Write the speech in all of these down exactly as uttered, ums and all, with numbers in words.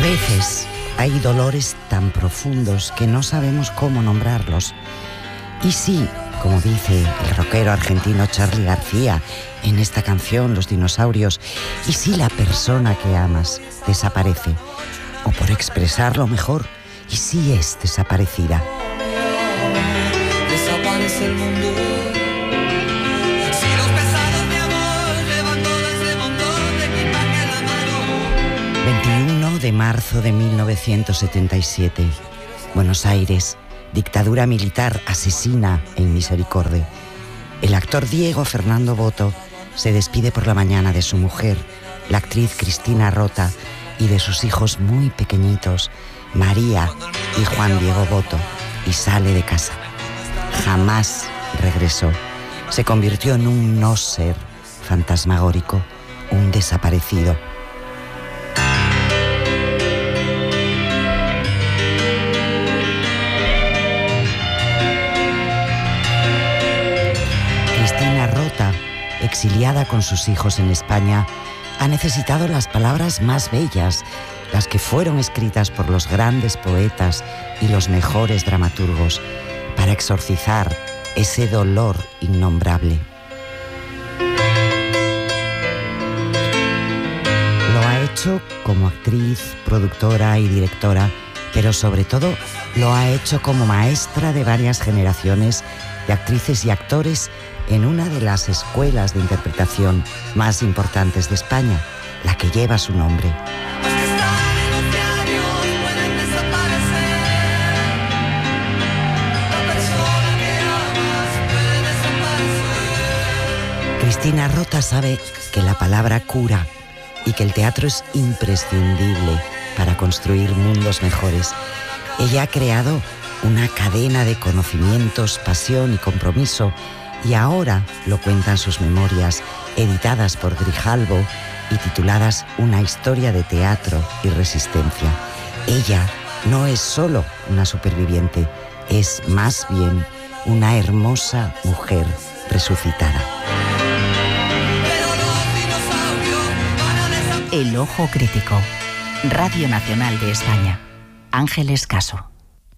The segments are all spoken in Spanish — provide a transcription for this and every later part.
veces hay dolores tan profundos que no sabemos cómo nombrarlos. Y sí, como dice el rockero argentino Charly García en esta canción Los dinosaurios, y si la persona que amas desaparece, o por expresarlo mejor, y si es desaparecida. Desaparece el mundo. Si los pesados de amor levantó ese montón de equipaje en la mano. veintiuno de marzo de mil novecientos setenta y siete, Buenos Aires. Dictadura militar asesina e inmisericorde. El actor Diego Fernando Botto se despide por la mañana de su mujer, la actriz Cristina Rota, y de sus hijos muy pequeñitos, María y Juan Diego Botto, y sale de casa. Jamás regresó. Se convirtió en un no ser fantasmagórico, un desaparecido. Cristina Rota, exiliada con sus hijos en España, ha necesitado las palabras más bellas, las que fueron escritas por los grandes poetas y los mejores dramaturgos, para exorcizar ese dolor innombrable. Lo ha hecho como actriz, productora y directora, pero sobre todo lo ha hecho como maestra de varias generaciones de actrices y actores en una de las escuelas de interpretación más importantes de España, la que lleva su nombre. Cristina Rota sabe que la palabra cura y que el teatro es imprescindible para construir mundos mejores. Ella ha creado una cadena de conocimientos, pasión y compromiso, y ahora lo cuentan sus memorias, editadas por Grijalbo y tituladas Una historia de teatro y resistencia. Ella no es solo una superviviente, es más bien una hermosa mujer resucitada. El Ojo Crítico. Radio Nacional de España. Ángeles Caso.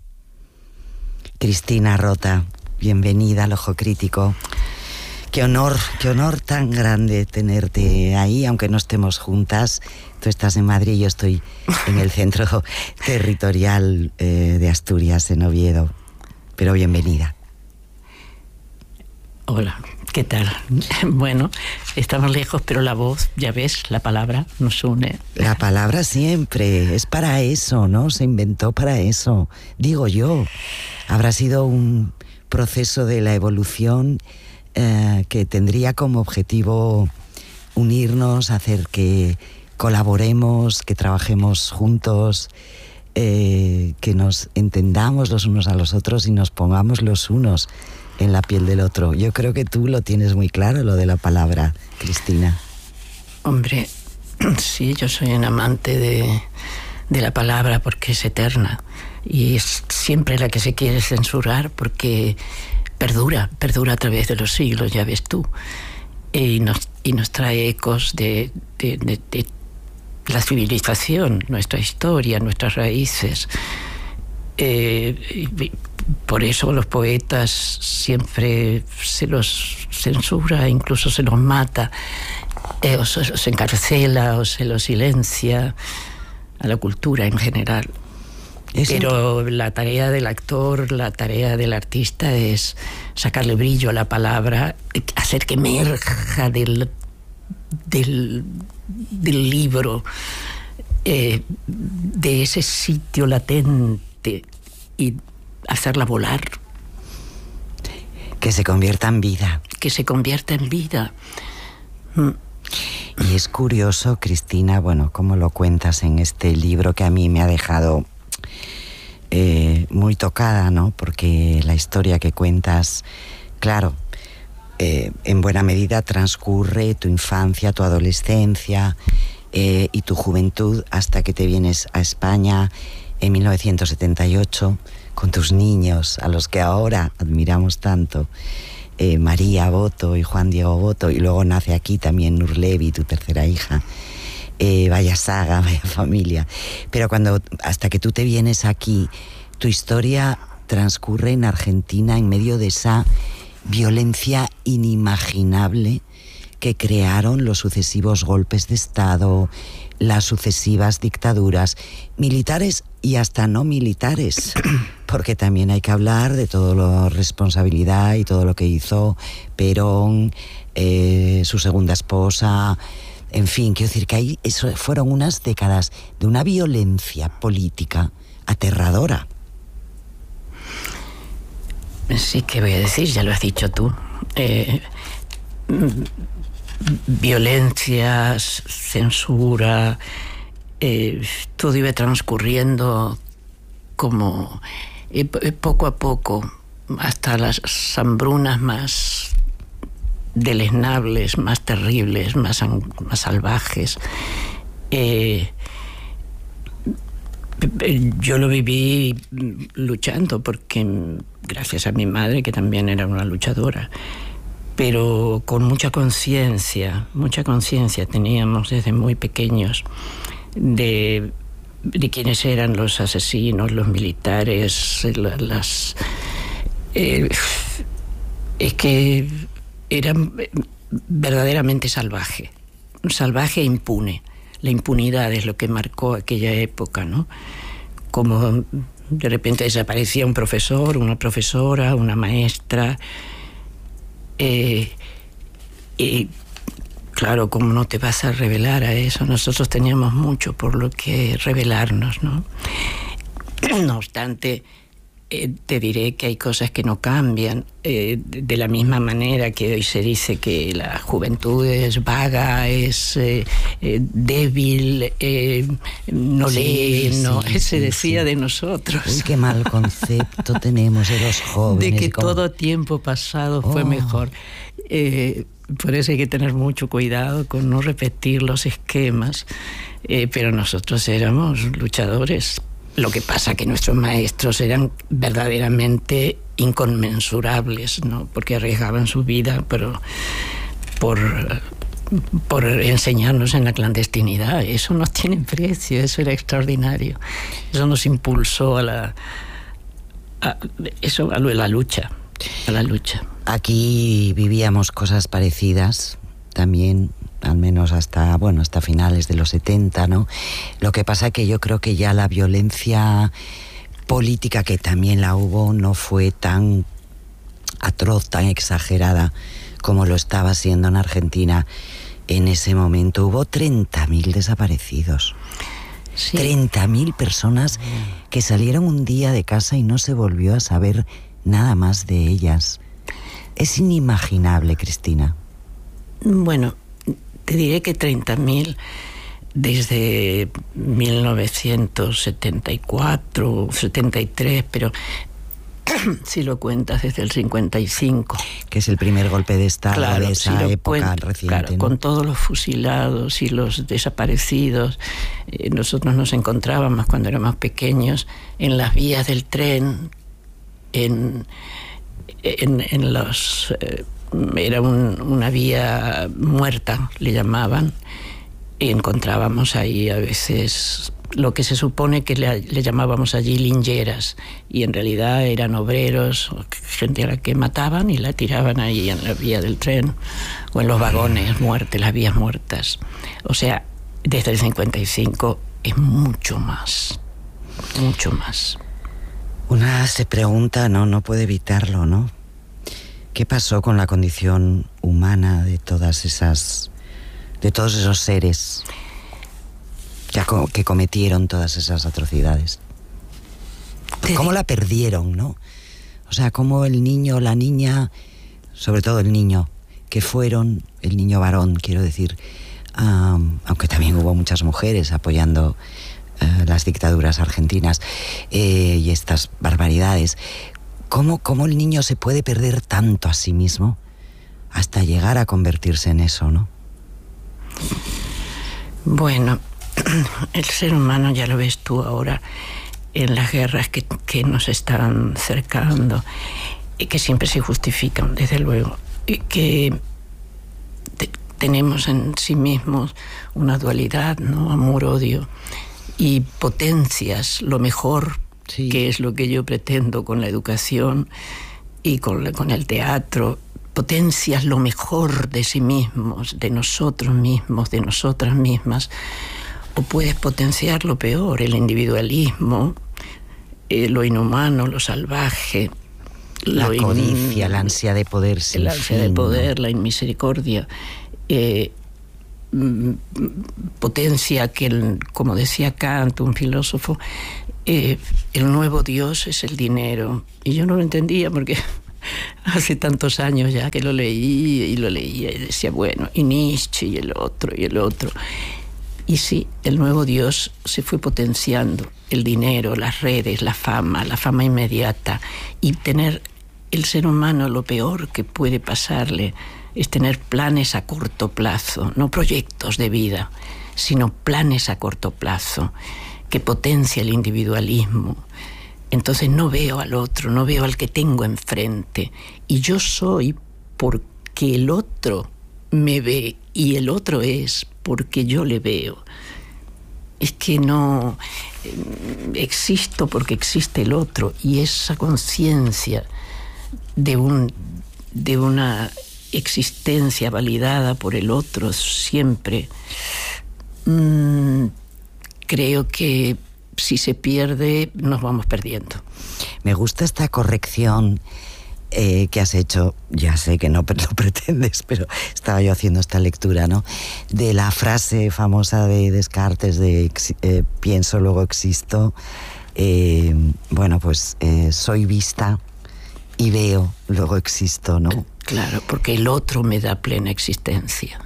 Cristina Rota, bienvenida al Ojo Crítico. Qué honor, qué honor tan grande tenerte ahí, aunque no estemos juntas. Tú estás en Madrid y yo estoy en el centro territorial eh, de Asturias, en Oviedo. Pero bienvenida. Hola, ¿qué tal? Bueno, estamos lejos, pero la voz, ya ves, la palabra nos une. La palabra siempre, es para eso, ¿no? Se inventó para eso, digo yo. Habrá sido un proceso de la evolución eh, que tendría como objetivo unirnos, hacer que colaboremos, que trabajemos juntos, eh, que nos entendamos los unos a los otros y nos pongamos los unos en la piel del otro. Yo creo que tú lo tienes muy claro, lo de la palabra, Cristina. Hombre, sí, yo soy un amante de, de la palabra porque es eterna y es siempre la que se quiere censurar porque perdura, perdura a través de los siglos, ya ves tú, y nos, y nos trae ecos de, de, de, de la civilización, nuestra historia, nuestras raíces. Eh, y, Por eso los poetas siempre se los censura, incluso se los mata, eh, o se los encarcela o se los silencia, a la cultura en general. ¿Es Pero en... la tarea del actor, la tarea del artista es sacarle brillo a la palabra, hacer que emerja del, del, del libro, eh, de ese sitio latente y hacerla volar. Que se convierta en vida. Que se convierta en vida. Mm. Y es curioso, Cristina, bueno, cómo lo cuentas en este libro que a mí me ha dejado eh, muy tocada, ¿no? Porque la historia que cuentas, claro, eh, en buena medida transcurre tu infancia, tu adolescencia eh, y tu juventud hasta que te vienes a España en mil novecientos setenta y ocho con tus niños, a los que ahora admiramos tanto, eh, María Botto y Juan Diego Botto, y luego nace aquí también Nur Levi, tu tercera hija. Eh, vaya saga, vaya familia. Pero cuando, hasta que tú te vienes aquí, tu historia transcurre en Argentina en medio de esa violencia inimaginable que crearon los sucesivos golpes de Estado, las sucesivas dictaduras, militares y hasta no militares, porque también hay que hablar de toda la responsabilidad y todo lo que hizo Perón, eh, su segunda esposa, en fin, quiero decir que ahí eso fueron unas décadas de una violencia política aterradora. Sí, ¿qué voy a decir? Ya lo has dicho tú. Eh, violencias, censura, eh, todo iba transcurriendo como eh, poco a poco, hasta las hambrunas más deleznables, más terribles, más, más salvajes. Eh, yo lo viví luchando, porque gracias a mi madre, que también era una luchadora, pero con mucha conciencia, mucha conciencia teníamos desde muy pequeños de, de quiénes eran los asesinos, los militares, las... Eh, es que era verdaderamente salvaje, salvaje e impune. La impunidad es lo que marcó aquella época, ¿no? Como de repente desaparecía un profesor, una profesora, una maestra. Eh, y claro, ¿cómo no te vas a revelar a eso? Nosotros teníamos mucho por lo que revelarnos, ¿no? No obstante, eh, te diré que hay cosas que no cambian. Eh, de la misma manera que hoy se dice que la juventud es vaga, es eh, eh, débil, eh, no sí, lee, sí, no, sí, se decía sí. de nosotros. Uy, qué mal concepto tenemos de los jóvenes. De que como... todo tiempo pasado fue oh. mejor. Eh, por eso hay que tener mucho cuidado con no repetir los esquemas. Eh, pero nosotros éramos luchadores. Lo que pasa que nuestros maestros eran verdaderamente inconmensurables, ¿no? Porque arriesgaban su vida, pero por, por enseñarnos en la clandestinidad. Eso no tiene precio, eso era extraordinario. Eso nos impulsó a la, a, eso, a la lucha, a la lucha. Aquí vivíamos cosas parecidas también, al menos hasta, bueno, hasta finales de los setenta, ¿no? Lo que pasa que yo creo que ya la violencia política, que también la hubo, no fue tan atroz, tan exagerada como lo estaba siendo en Argentina. En ese momento hubo treinta mil desaparecidos. Sí. treinta mil personas que salieron un día de casa y no se volvió a saber nada más de ellas. Es inimaginable, Cristina. Bueno, te diré que treinta mil desde mil novecientos setenta y cuatro, setenta y tres, pero si lo cuentas desde el cincuenta y cinco. Que es el primer golpe de Estado, claro, de esa si época cuento, reciente, claro, ¿no? Con todos los fusilados y los desaparecidos. Eh, nosotros nos encontrábamos cuando éramos pequeños en las vías del tren, en, en, en los... Eh, era un, una vía muerta, le llamaban, y encontrábamos ahí a veces lo que se supone que le, le llamábamos allí lincheras, y en realidad eran obreros, gente a la que mataban y la tiraban ahí en la vía del tren o en los vagones muertos, las vías muertas. O sea, desde el cincuenta y cinco es mucho más, mucho más. Una se pregunta, no, no puede evitarlo, ¿no? ¿Qué pasó con la condición humana de todas esas, de todos esos seres que, que cometieron todas esas atrocidades? ¿Cómo la perdieron, no? O sea, cómo el niño o la niña, sobre todo el niño, que fueron, el niño varón, quiero decir, um, aunque también hubo muchas mujeres apoyando uh, las dictaduras argentinas eh, y estas barbaridades. ¿Cómo, ¿Cómo el niño se puede perder tanto a sí mismo hasta llegar a convertirse en eso, no? Bueno, el ser humano, ya lo ves tú ahora, en las guerras que, que nos están cercando, y que siempre se justifican, desde luego, y que te, tenemos en sí mismos una dualidad, ¿no? Amor-odio, y potencias lo mejor, sí, que es lo que yo pretendo con la educación y con, la, con el teatro. Potencias lo mejor de sí mismos, de nosotros mismos, de nosotras mismas, o puedes potenciar lo peor, el individualismo, eh, lo inhumano, lo salvaje, la lo codicia, in... la ansia de poder sin la ansia fin, de poder, ¿no? La inmisericordia, eh, potencia que, el, como decía Kant, un filósofo, eh, el nuevo Dios es el dinero. Y yo no lo entendía porque hace tantos años ya que lo leí y lo leía y decía, bueno, y Nietzsche y el otro y el otro. Y sí, el nuevo Dios se fue potenciando, el dinero, las redes, la fama, la fama inmediata, y tener el ser humano, lo peor que puede pasarle es tener planes a corto plazo, no proyectos de vida, sino planes a corto plazo, que potencia el individualismo. Entonces no veo al otro, no veo al que tengo enfrente, y yo soy porque el otro me ve, y el otro es porque yo le veo. Es que no eh, existo porque existe el otro, y esa conciencia de un de una existencia validada por el otro siempre, mmm, creo que si se pierde nos vamos perdiendo. Me gusta esta corrección eh, que has hecho. Ya sé que no lo pretendes, pero estaba yo haciendo esta lectura, ¿no? De la frase famosa de Descartes de eh, pienso, luego existo. Eh, bueno, pues eh, soy vista y veo, luego existo, ¿no? Claro, porque el otro me da plena existencia.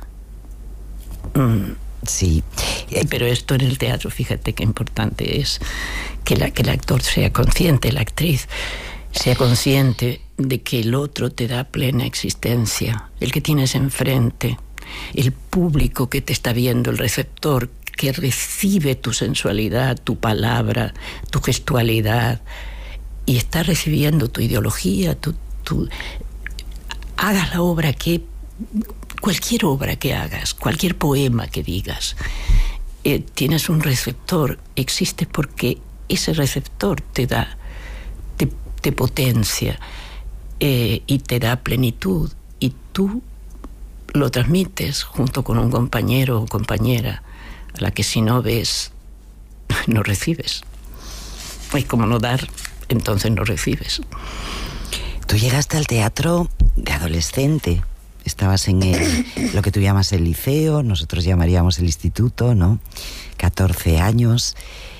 Mm. Sí. Pero esto en el teatro, fíjate qué importante es que, la, que el actor sea consciente, la actriz sea consciente de que el otro te da plena existencia, el que tienes enfrente, el público que te está viendo, el receptor que recibe tu sensualidad, tu palabra, tu gestualidad, y está recibiendo tu ideología, tu, tu... hagas la obra que... cualquier obra que hagas, cualquier poema que digas, eh, tienes un receptor, existe porque ese receptor te da, te, te potencia eh, y te da plenitud, y tú lo transmites junto con un compañero o compañera a la que si no ves, no recibes. Es como no dar, entonces no recibes. Tú llegaste al teatro de adolescente. Estabas en el, lo que tú llamas el liceo, nosotros llamaríamos el instituto, ¿no? catorce años,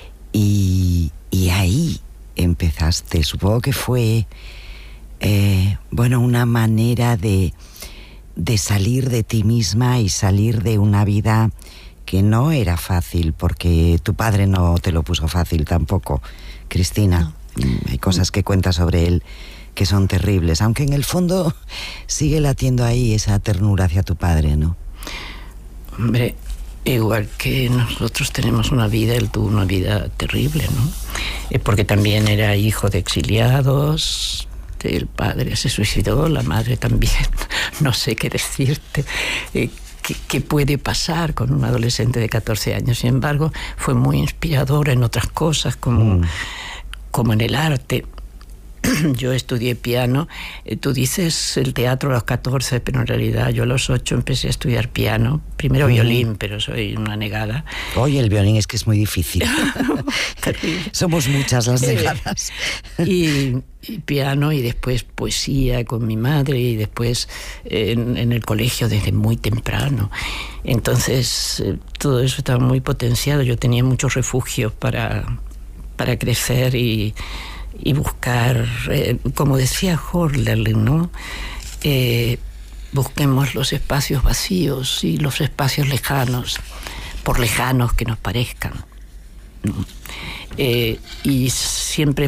y, y ahí empezaste. Supongo que fue, eh, bueno, una manera de, de salir de ti misma y salir de una vida que no era fácil, porque tu padre no te lo puso fácil tampoco, Cristina. No. Hay cosas que cuentas sobre él que son terribles, aunque en el fondo sigue latiendo ahí esa ternura hacia tu padre, ¿no? Hombre, igual que nosotros tenemos una vida, él tuvo una vida terrible, ¿no? Eh, porque también era hijo de exiliados, el padre se suicidó, la madre también, no sé qué decirte, eh, ¿qué, qué puede pasar con un adolescente de catorce años? Sin embargo, fue muy inspiradora en otras cosas, como, mm. como en el arte. Yo estudié piano. Tú dices el teatro a los catorce, pero en realidad yo a los ocho empecé a estudiar piano. Primero uh-huh. violín, pero soy una negada. Oye, el violín es que es muy difícil. Somos muchas las negadas. y, y piano, y después poesía con mi madre, y después en, en el colegio desde muy temprano. Entonces todo eso estaba muy potenciado. Yo tenía muchos refugios para, para crecer y y buscar, eh, como decía Hölderlin, ¿no? Eh, busquemos los espacios vacíos y los espacios lejanos, por lejanos que nos parezcan, ¿no? Eh, y siempre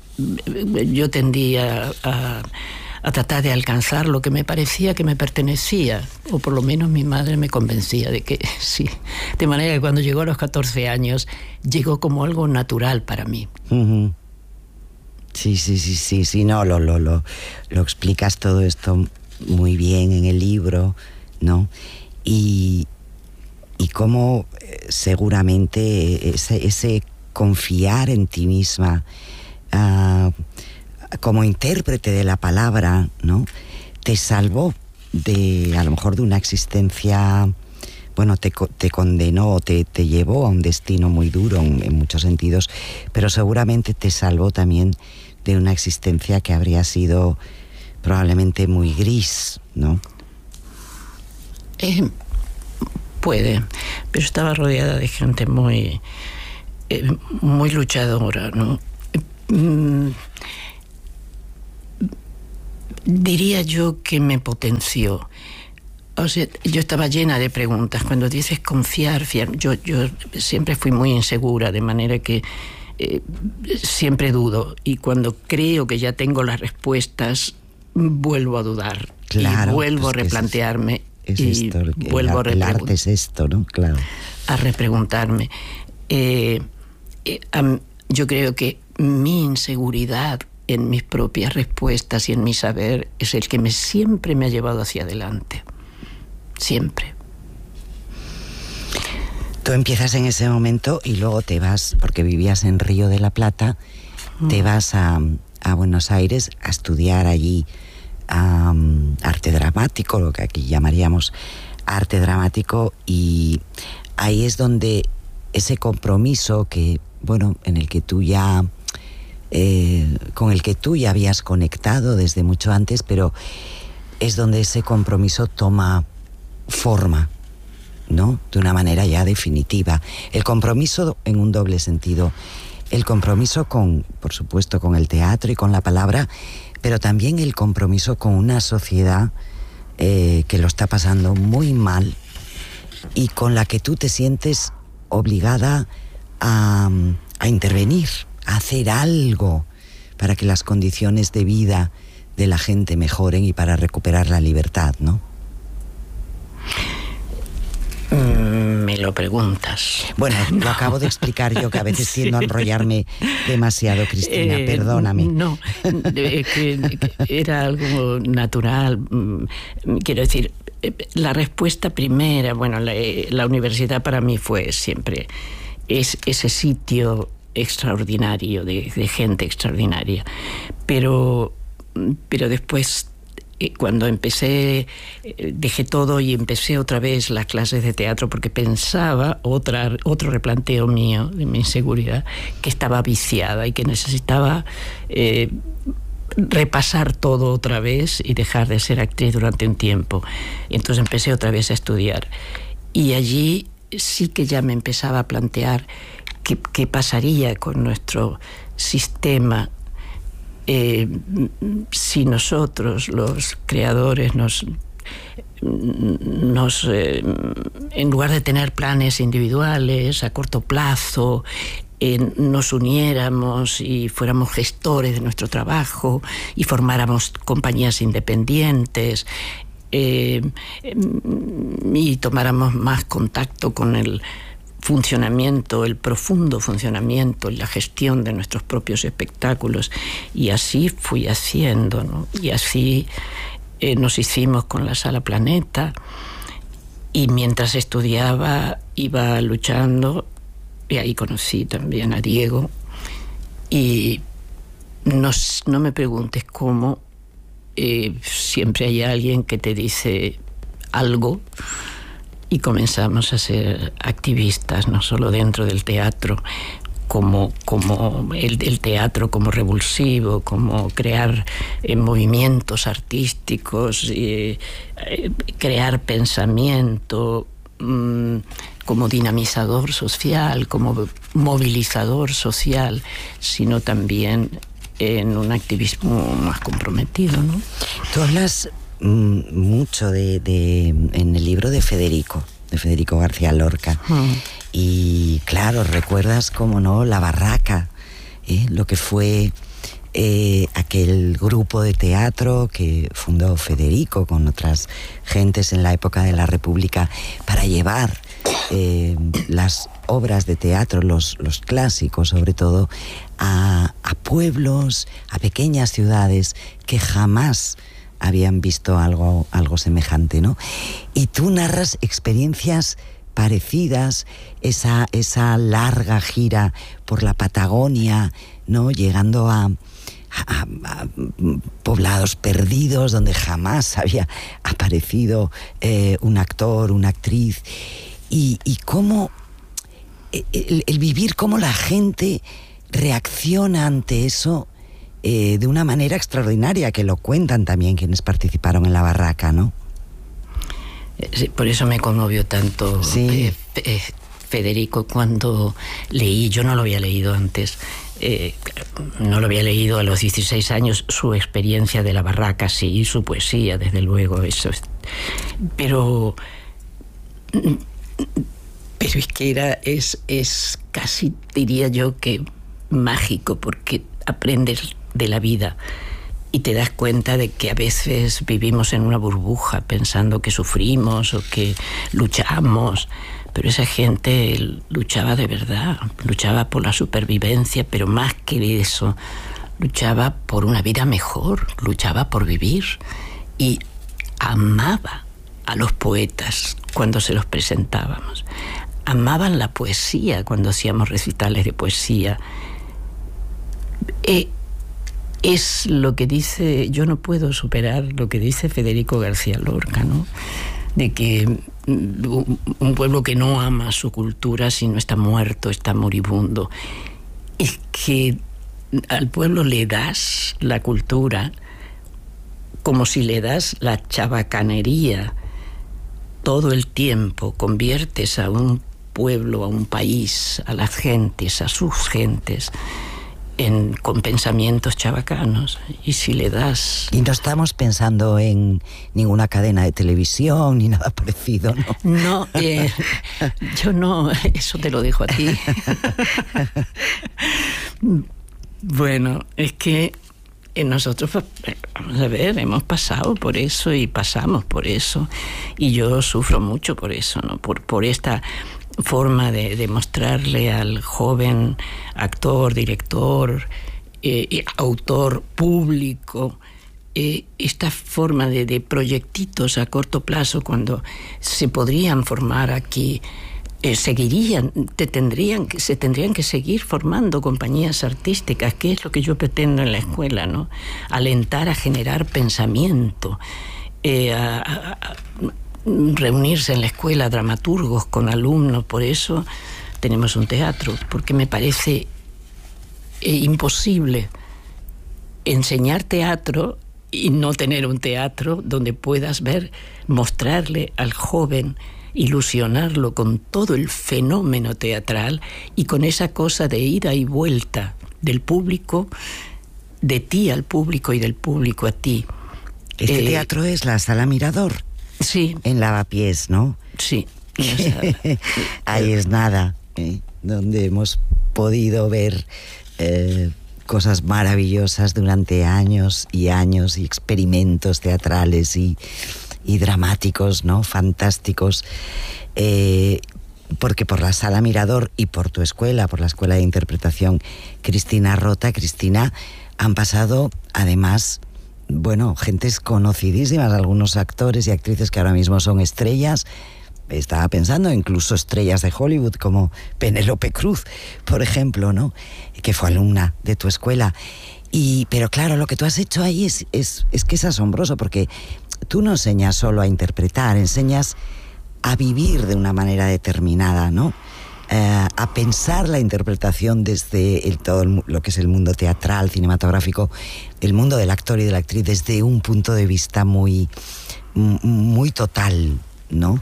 yo tendía a, a tratar de alcanzar lo que me parecía que me pertenecía, o por lo menos mi madre me convencía de que sí. De manera que cuando llegó a los catorce años, llegó como algo natural para mí. Uh-huh. Sí, sí, sí, sí, sí, no, lo, lo, lo, lo explicas todo esto muy bien en el libro, ¿no? y, y cómo eh, seguramente ese, ese confiar en ti misma uh, como intérprete de la palabra, ¿no?, te salvó de, a lo mejor, de una existencia, bueno, te, te condenó, te, te llevó a un destino muy duro en, en muchos sentidos, pero seguramente te salvó también de una existencia que habría sido probablemente muy gris, ¿no? Eh, puede, pero estaba rodeada de gente muy, eh, muy luchadora, ¿no? Mm, diría yo que me potenció. O sea, yo estaba llena de preguntas. Cuando dices confiar, fiar, yo, yo siempre fui muy insegura, de manera que eh, siempre dudo. Y cuando creo que ya tengo las respuestas, vuelvo a dudar. Claro, y vuelvo pues a replantearme. Es, es y esto, el, vuelvo el, a el arte es esto, ¿no? Claro. A repreguntarme. Eh, eh, um, yo creo que mi inseguridad en mis propias respuestas y en mi saber es el que me, siempre me ha llevado hacia adelante. Siempre. Tú empiezas en ese momento y luego te vas, porque vivías en Río de la Plata, mm. te vas a, a Buenos Aires a estudiar allí um, arte dramático, lo que aquí llamaríamos arte dramático, y ahí es donde ese compromiso que, bueno, en el que tú ya... Eh, con el que tú ya habías conectado desde mucho antes, pero es donde ese compromiso toma forma, ¿no?, de una manera ya definitiva. El compromiso en un doble sentido. El compromiso con, por supuesto, con el teatro y con la palabra, pero también el compromiso con una sociedad eh, que lo está pasando muy mal y con la que tú te sientes obligada a, a intervenir, a hacer algo para que las condiciones de vida de la gente mejoren y para recuperar la libertad, ¿no? Me lo preguntas. Bueno, no. Lo acabo de explicar yo, que a veces sí. tiendo a enrollarme demasiado, Cristina, eh, perdóname. No, que, que era algo natural. Quiero decir, la respuesta primera, bueno, la, la universidad para mí fue siempre es ese sitio extraordinario, de, de gente extraordinaria. Pero, pero después, cuando empecé, dejé todo y empecé otra vez las clases de teatro porque pensaba, otra, otro replanteo mío de mi inseguridad, que estaba viciada y que necesitaba eh, repasar todo otra vez y dejar de ser actriz durante un tiempo. Y entonces empecé otra vez a estudiar. Y allí sí que ya me empezaba a plantear qué, qué pasaría con nuestro sistema Eh, si nosotros, los creadores, nos, nos eh, en lugar de tener planes individuales a corto plazo, eh, nos uniéramos y fuéramos gestores de nuestro trabajo y formáramos compañías independientes eh, y tomáramos más contacto con el funcionamiento, el profundo funcionamiento y la gestión de nuestros propios espectáculos. Y así fui haciendo, ¿no? Y así eh, nos hicimos con la Sala Planeta, y mientras estudiaba iba luchando, y ahí conocí también a Diego. Y no, no me preguntes cómo, eh, siempre hay alguien que te dice algo. Y comenzamos a ser activistas, no solo dentro del teatro, como, como el, el teatro como revulsivo, como crear eh, movimientos artísticos, eh, eh, crear pensamiento, mmm, como dinamizador social, como movilizador social, sino también en un activismo más comprometido, ¿no? Tú hablas mucho de, de en el libro de Federico, de Federico García Lorca. Mm. Y claro, recuerdas, cómo no, La Barraca, ¿eh? Lo que fue eh, aquel grupo de teatro que fundó Federico con otras gentes en la época de la República para llevar eh, las obras de teatro, los, los clásicos sobre todo, a, a pueblos, a pequeñas ciudades que jamás habían visto algo, algo semejante, ¿no? Y tú narras experiencias parecidas, esa, esa larga gira por la Patagonia, ¿no? Llegando a, a, a poblados perdidos donde jamás había aparecido eh, un actor, una actriz, y, y cómo el, el vivir, cómo la gente reacciona ante eso eh, de una manera extraordinaria, que lo cuentan también quienes participaron en la barraca, ¿no? Sí, por eso me conmovió tanto sí. eh, eh, Federico cuando leí, yo no lo había leído antes, eh, no lo había leído a los dieciséis años, su experiencia de la barraca, sí, su poesía, desde luego, eso es, pero pero es que era, es, es casi, diría yo, que mágico, porque aprendes de la vida y te das cuenta de que a veces vivimos en una burbuja pensando que sufrimos o que luchamos, pero esa gente luchaba de verdad, luchaba por la supervivencia, pero más que eso, luchaba por una vida mejor, luchaba por vivir y amaba a los poetas cuando se los presentábamos, amaban la poesía cuando hacíamos recitales de poesía. Eh, Es lo que dice, yo no puedo superar lo que dice Federico García Lorca, ¿no? De que un pueblo que no ama su cultura, sino está muerto, está moribundo. Es que al pueblo le das la cultura como si le das la chabacanería todo el tiempo, conviertes a un pueblo, a un país, a las gentes, a sus gentes, En, con pensamientos chabacanos, y si le das... Y no estamos pensando en ninguna cadena de televisión ni nada parecido, ¿no? No, eh, yo no, eso te lo dejo a ti. Bueno, es que nosotros, vamos a ver, hemos pasado por eso y pasamos por eso, y yo sufro mucho por eso, ¿no? Por, por esta forma de, de mostrarle al joven actor, director, eh, autor público, eh, esta forma de, de proyectitos a corto plazo, cuando se podrían formar aquí, eh, seguirían, te tendrían, se tendrían que seguir formando compañías artísticas, que es lo que yo pretendo en la escuela, ¿no? Alentar a generar pensamiento, eh, a, a, a reunirse en la escuela dramaturgos con alumnos. Por eso tenemos un teatro, porque me parece eh, imposible enseñar teatro y no tener un teatro donde puedas ver, mostrarle al joven, ilusionarlo con todo el fenómeno teatral y con esa cosa de ida y vuelta del público, de ti al público y del público a ti. Este eh, teatro es la Sala Mirador. Sí. En Lavapiés, ¿no? Sí. Ahí es nada, ¿eh? Donde hemos podido ver eh, cosas maravillosas durante años y años, y experimentos teatrales y, y dramáticos, ¿no? Fantásticos. Eh, porque por la Sala Mirador y por tu escuela, por la Escuela de Interpretación Cristina Rota, Cristina, han pasado además... bueno, gentes conocidísimas, algunos actores y actrices que ahora mismo son estrellas. Estaba pensando incluso estrellas de Hollywood como Penélope Cruz, por ejemplo, ¿no? Que fue alumna de tu escuela. Y, pero claro, lo que tú has hecho ahí es, es, es que es asombroso, porque tú no enseñas solo a interpretar, enseñas a vivir de una manera determinada, ¿no? Eh, a pensar la interpretación desde el, todo el, lo que es el mundo teatral, cinematográfico, el mundo del actor y de la actriz desde un punto de vista muy, muy total, ¿no?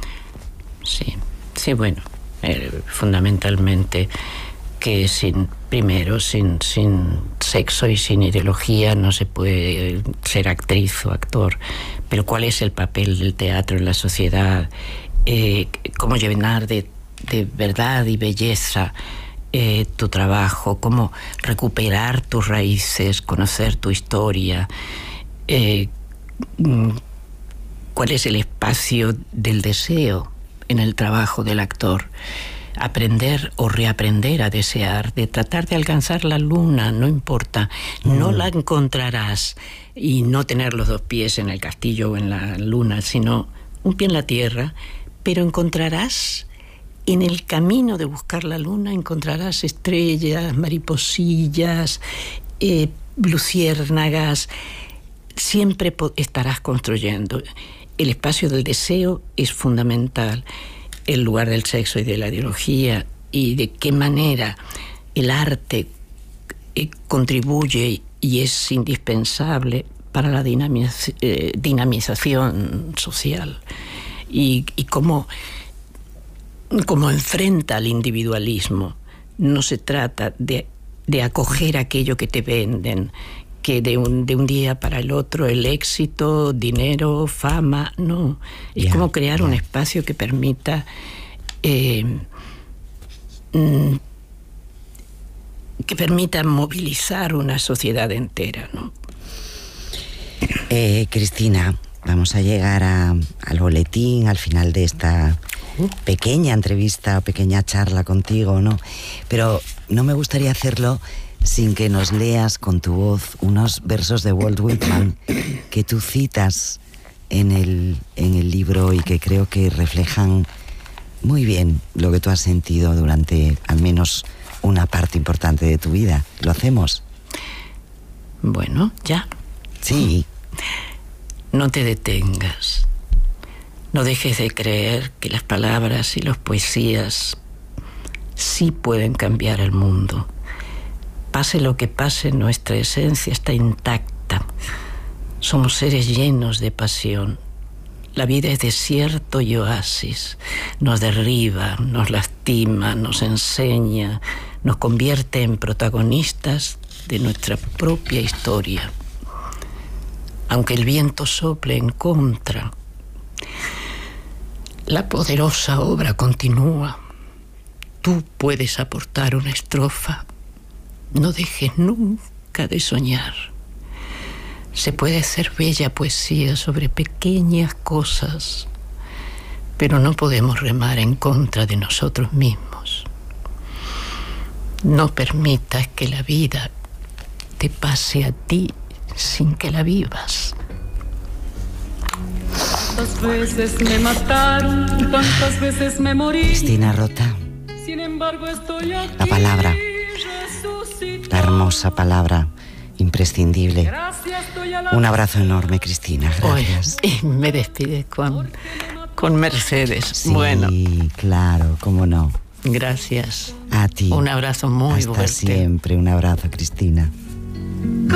Sí, sí, bueno, eh, fundamentalmente que sin, primero, sin, sin sexo y sin ideología no se puede ser actriz o actor, pero ¿cuál es el papel del teatro en la sociedad? Eh, ¿Cómo llenar de de verdad y belleza eh, tu trabajo, cómo recuperar tus raíces, conocer tu historia, eh, cuál es el espacio del deseo en el trabajo del actor. aprender o reaprender a desear, de tratar de alcanzar la luna, no importa, no la encontrarás, y no tener los dos pies en el castillo o en la luna, sino un pie en la tierra, pero encontrarás en el camino de buscar la luna, encontrarás estrellas, mariposillas, eh, luciérnagas, siempre estarás construyendo. El espacio del deseo es fundamental, el lugar del sexo y de la ideología, y de qué manera el arte eh, contribuye y es indispensable para la dinamiz- eh, dinamización social, y, y cómo, cómo enfrenta al individualismo. No se trata de, de acoger aquello que te venden, que de un, de un día para el otro el éxito, dinero, fama, no. Es yeah, como crear yeah. un espacio que permita eh, mm, que permita movilizar una sociedad entera, ¿no? Eh, Cristina, vamos a llegar a, al boletín, al final de esta pequeña entrevista, pequeña charla contigo, ¿no? Pero no me gustaría hacerlo sin que nos leas con tu voz unos versos de Walt Whitman que tú citas en el, en el libro y que creo que reflejan muy bien lo que tú has sentido durante al menos una parte importante de tu vida. ¿Lo hacemos? Bueno, ya. Sí. No te detengas. No dejes de creer que las palabras y las poesías sí pueden cambiar el mundo. Pase lo que pase, nuestra esencia está intacta. Somos seres llenos de pasión. La vida es desierto y oasis. Nos derriba, nos lastima, nos enseña, nos convierte en protagonistas de nuestra propia historia. Aunque el viento sople en contra, la poderosa obra continúa. Tú puedes aportar una estrofa. No dejes nunca de soñar. Se puede hacer bella poesía sobre pequeñas cosas, pero no podemos remar en contra de nosotros mismos. No permitas que la vida te pase a ti sin que la vivas. Tantas veces me mataron, tantas veces me morí. Cristina Rota, Sin embargo estoy aquí. la palabra, la hermosa palabra, imprescindible. Gracias, estoy a la Un abrazo enorme, Cristina, gracias. Oye, y me despides con, con Mercedes. Sí, bueno, claro, cómo no. gracias. A ti. Un abrazo muy Hasta fuerte. siempre, un abrazo, Cristina.